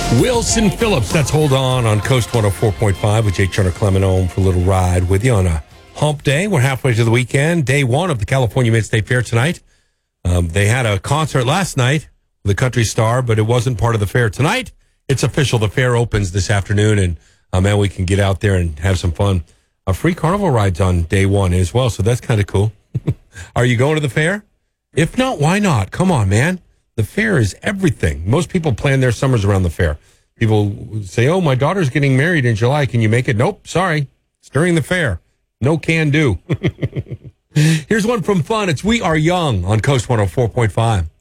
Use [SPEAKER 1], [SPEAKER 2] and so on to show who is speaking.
[SPEAKER 1] Wilson Phillips, that's Hold On Coast 104.5 with Jake Turner Clement for a little ride with you on a hump day. We're halfway to the weekend, day one of the California Mid-State Fair tonight. They had a concert last night with a country star, but it wasn't part of the fair tonight. It's official. The fair opens this afternoon, and man, we can get out there and have some fun. Free carnival rides on day one as well, so that's kind of cool. Are you going to the fair? If not, why not? Come on, man. The fair is everything. Most people plan their summers around the fair. People say, oh, my daughter's getting married in July. Can you make it? Nope, sorry. It's during the fair. No can do. Here's one from Fun. It's We Are Young on Coast 104.5.